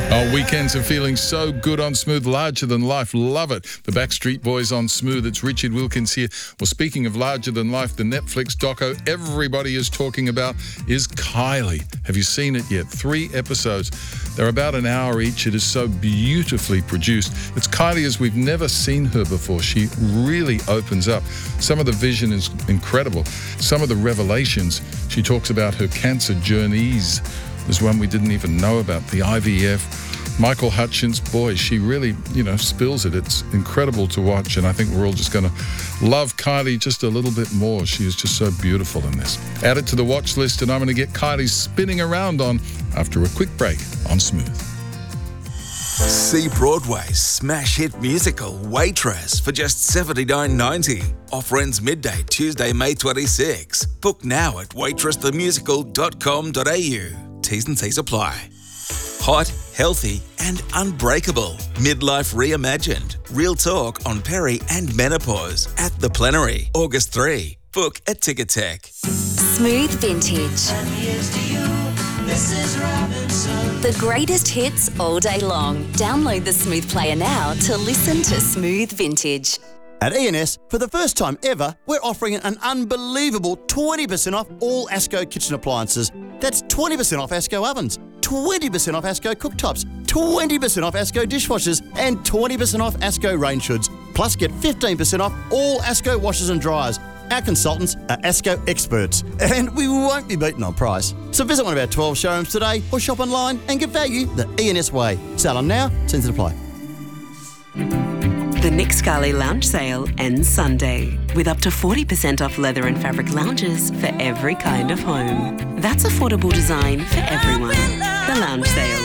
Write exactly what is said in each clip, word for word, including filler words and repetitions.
Oh, weekends are feeling so good on Smooth, larger than life. Love it. The Backstreet Boys on Smooth. It's Richard Wilkins here. Well, speaking of larger than life, the Netflix doco everybody is talking about is Kylie. Have you seen it yet? Three episodes. They're about an hour each. It is so beautifully produced. It's Kylie as we've never seen her before. She really opens up. Some of the vision is incredible. Some of the revelations. She talks about her cancer journeys. There's one we didn't even know about, the I V F. Michael Hutchins, boy, she really, you know, spills it. It's incredible to watch, and I think we're all just going to love Kylie just a little bit more. She is just so beautiful in this. Add it to the watch list, and I'm going to get Kylie spinning around on after a quick break on Smooth. See Broadway's smash hit musical Waitress for just seventy-nine ninety. Offer ends midday Tuesday, May twenty-sixth. Book now at waitress the musical dot com dot a u. T's and C's apply. Hot, healthy and unbreakable. Midlife reimagined. Real talk on peri and menopause at The Plenary. August third. Book at Ticketek. Smooth Vintage. And here's to you, Missus Robinson. The greatest hits all day long. Download the Smooth Player now to listen to Smooth Vintage. At E and S, for the first time ever, we're offering an unbelievable twenty percent off all Asco kitchen appliances. That's twenty percent off Asco ovens, twenty percent off Asco cooktops, twenty percent off Asco dishwashers, and twenty percent off Asco range hoods. Plus, get fifteen percent off all Asco washers and dryers. Our consultants are Asco experts, and we won't be beaten on price. So visit one of our twelve showrooms today or shop online and get value the E and S way. Sale on now, terms and apply. The Nick Scali Lounge Sale ends Sunday with up to forty percent off leather and fabric lounges for every kind of home. That's affordable design for everyone. The Lounge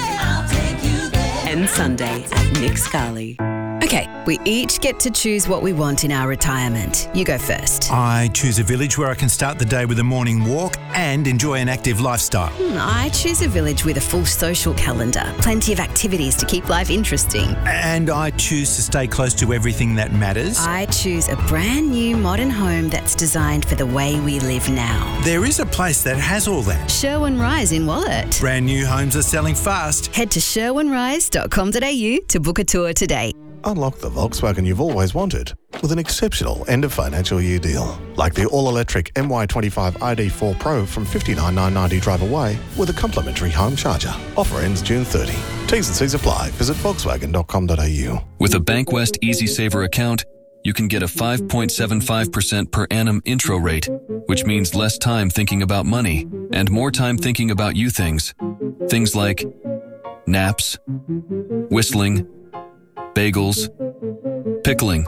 Sale ends Sunday at Nick Scali. Okay, we each get to choose what we want in our retirement. You go first. I choose a village where I can start the day with a morning walk and enjoy an active lifestyle. Hmm, I choose a village with a full social calendar, plenty of activities to keep life interesting. And I choose to stay close to everything that matters. I choose a brand new modern home that's designed for the way we live now. There is a place that has all that. Sherwin Rise in Wallet. Brand new homes are selling fast. Head to sherwin rise dot com dot a u to book a tour today. Unlock the Volkswagen you've always wanted with an exceptional end-of-financial year deal. Like the all-electric M Y twenty-five I D four Pro from fifty-nine thousand nine hundred ninety drive away with a complimentary home charger. Offer ends June thirtieth. T's and C's apply. Visit volkswagen dot com dot a u. With a Bankwest Easy Saver account, you can get a five point seven five percent per annum intro rate, which means less time thinking about money and more time thinking about you things. Things like naps, whistling, bagels, pickling,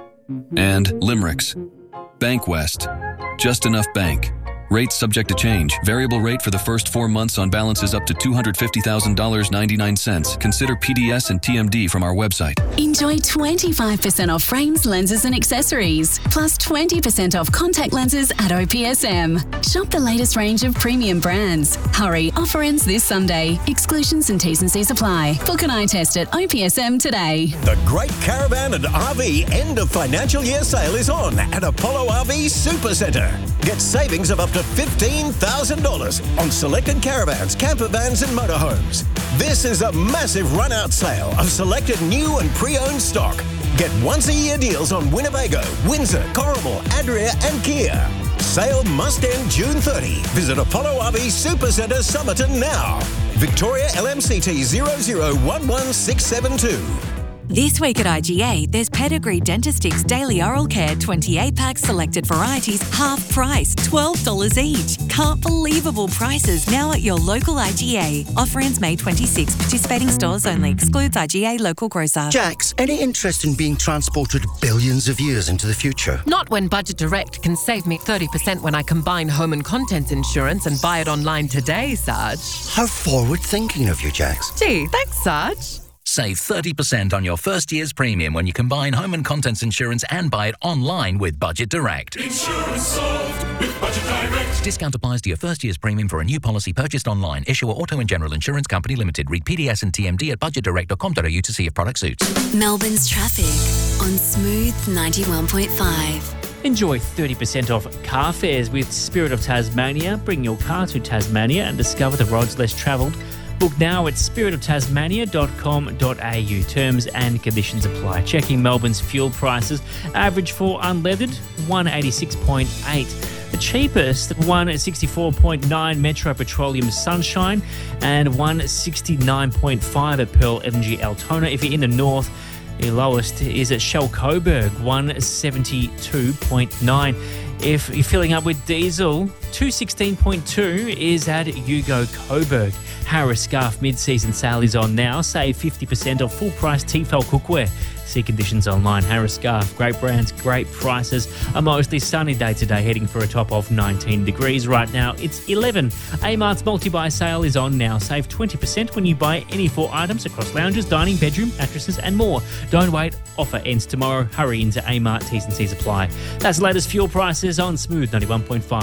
and limericks. Bankwest. Just enough bank. Rates subject to change. Variable rate for the first four months on balances up to two hundred fifty thousand dollars and ninety-nine cents. Consider P D S and T M D from our website. Enjoy twenty-five percent off frames, lenses and accessories. Plus twenty percent off contact lenses at O P S M. Shop the latest range of premium brands. Hurry, offer ends this Sunday. Exclusions and T's and C's apply. Book an eye test at O P S M today. The Great Caravan and R V End of Financial Year Sale is on at Apollo R V Supercentre. Get savings of up to fifteen thousand dollars on selected caravans, camper vans and motorhomes. This is a massive run-out sale of selected new and pre-owned stock. Get once-a-year deals on Winnebago, Windsor, Corrimal, Adria and Kia. Sale must end June thirtieth. Visit Apollo R V Supercentre Somerton now. Victoria L M C T zero zero one one six seven two. This week at I G A, there's Pedigree Dentistics Daily Oral Care twenty-eight packs selected varieties, half price, twelve dollars each. Can't believable prices now at your local I G A. Offer ends May twenty-sixth. Participating stores only. Excludes I G A local grocer. Jax, any interest in being transported billions of years into the future? Not when Budget Direct can save me thirty percent when I combine home and contents insurance and buy it online today, Sarge. How forward-thinking of you, Jax. Gee, thanks, Sarge. Save thirty percent on your first year's premium when you combine home and contents insurance and buy it online with Budget Direct. Insurance solved with Budget Direct. Discount applies to your first year's premium for a new policy purchased online. Issuer Auto and General Insurance Company Limited. Read P D S and T M D at budget direct dot com dot a u to see if product suits. Melbourne's traffic on Smooth ninety-one point five. Enjoy thirty percent off car fares with Spirit of Tasmania. Bring your car to Tasmania and discover the roads less travelled Book now at spirit of tasmania dot com dot a u. Terms and conditions apply. Checking Melbourne's fuel prices. Average for unleaded, one eighty-six point eight. The cheapest, one sixty-four point nine Metro Petroleum Sunshine and one sixty-nine point five at Pearl L N G Altona. If you're in the north, the lowest is at Shell Coburg, one seventy-two point nine. If you're filling up with diesel, two sixteen point two is at Yugo Coburg. Harris Scarf mid-season sale is on now. Save fifty percent off full-price Tefal cookware. See conditions online. Harris Scarf, great brands, great prices. A mostly sunny day today, heading for a top of nineteen degrees. Right now, it's eleven. Amart's multi-buy sale is on now. Save twenty percent when you buy any four items across lounges, dining, bedroom, mattresses and more. Don't wait. Offer ends tomorrow. Hurry into Amart. T's and C's apply. That's the latest fuel prices on Smooth ninety-one point five.